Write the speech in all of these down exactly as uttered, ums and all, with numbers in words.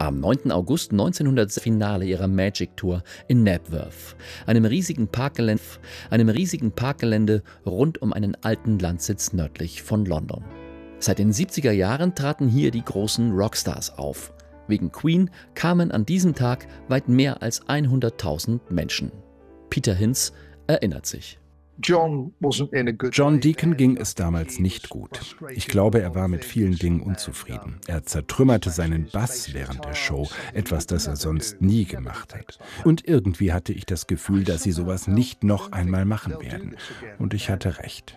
Am neunten August neunzehnhundertsechs Finale ihrer Magic Tour in Knebworth, einem riesigen Parkgelände, einem riesigen Parkgelände rund um einen alten Landsitz nördlich von London. Seit den siebziger Jahren traten hier die großen Rockstars auf. Wegen Queen kamen an diesem Tag weit mehr als hunderttausend Menschen. Peter Hinz erinnert sich. John Deacon ging es damals nicht gut. Ich glaube, er war mit vielen Dingen unzufrieden. Er zertrümmerte seinen Bass während der Show, etwas, das er sonst nie gemacht hat. Und irgendwie hatte ich das Gefühl, dass sie sowas nicht noch einmal machen werden. Und ich hatte recht.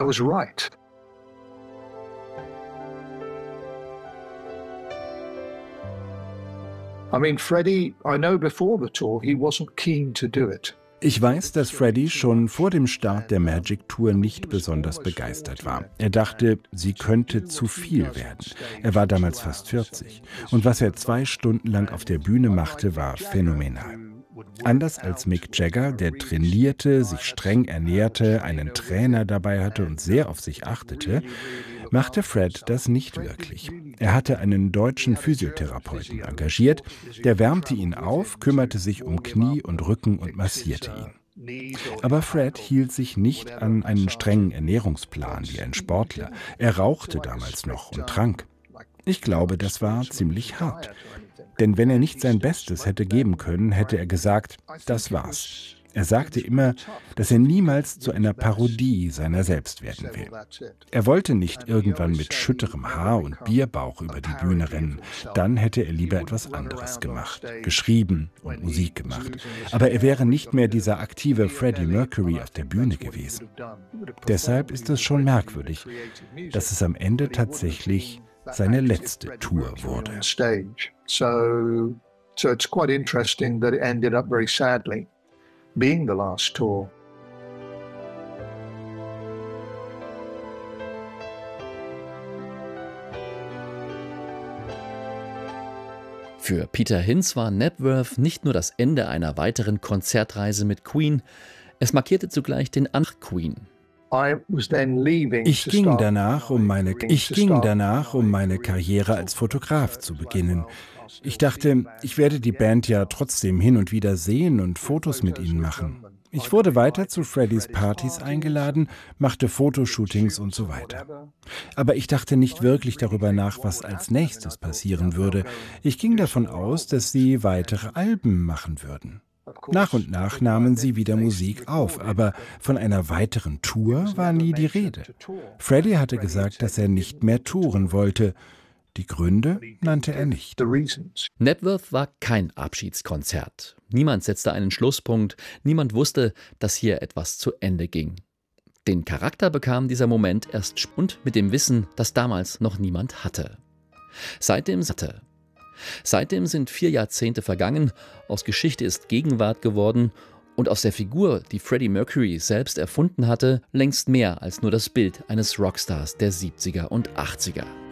I mean, Freddie, I know before the tour, he wasn't keen to do it. Ich weiß, dass Freddie schon vor dem Start der Magic Tour nicht besonders begeistert war. Er dachte, sie könnte zu viel werden. Er war damals fast vierzig. Und was er zwei Stunden lang auf der Bühne machte, war phänomenal. Anders als Mick Jagger, der trainierte, sich streng ernährte, einen Trainer dabei hatte und sehr auf sich achtete, machte Fred das nicht wirklich. Er hatte einen deutschen Physiotherapeuten engagiert, der wärmte ihn auf, kümmerte sich um Knie und Rücken und massierte ihn. Aber Fred hielt sich nicht an einen strengen Ernährungsplan wie ein Sportler. Er rauchte damals noch und trank. Ich glaube, das war ziemlich hart. Denn wenn er nicht sein Bestes hätte geben können, hätte er gesagt, das war's. Er sagte immer, dass er niemals zu einer Parodie seiner selbst werden will. Er wollte nicht irgendwann mit schütterem Haar und Bierbauch über die Bühne rennen. Dann hätte er lieber etwas anderes gemacht, geschrieben und Musik gemacht. Aber er wäre nicht mehr dieser aktive Freddie Mercury auf der Bühne gewesen. Deshalb ist es schon merkwürdig, dass es am Ende tatsächlich seine letzte Tour wurde. So, so it's quite interesting that it ended up very sadly being the last tour. Für Peter Hinz war Knebworth nicht nur das Ende einer weiteren Konzertreise mit Queen, es markierte zugleich den Anfang Queen. Ich ging danach, um meine, ich ging danach, um meine Karriere als Fotograf zu beginnen. Ich dachte, ich werde die Band ja trotzdem hin und wieder sehen und Fotos mit ihnen machen. Ich wurde weiter zu Freddies Partys eingeladen, machte Fotoshootings und so weiter. Aber ich dachte nicht wirklich darüber nach, was als nächstes passieren würde. Ich ging davon aus, dass sie weitere Alben machen würden. Nach und nach nahmen sie wieder Musik auf, aber von einer weiteren Tour war nie die Rede. Freddie hatte gesagt, dass er nicht mehr touren wollte. Die Gründe nannte er nicht. Knebworth war kein Abschiedskonzert. Niemand setzte einen Schlusspunkt, niemand wusste, dass hier etwas zu Ende ging. Den Charakter bekam dieser Moment erst und mit dem Wissen, das damals noch niemand hatte. Seitdem hatte. Seitdem sind vier Jahrzehnte vergangen, aus Geschichte ist Gegenwart geworden und aus der Figur, die Freddie Mercury selbst erfunden hatte, längst mehr als nur das Bild eines Rockstars der siebziger und achtziger.